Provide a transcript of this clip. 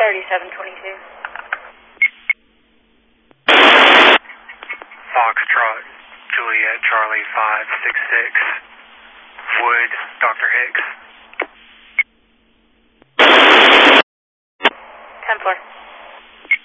3722. Foxtrot, Juliet, Charlie 566. Wood, Dr. Hicks.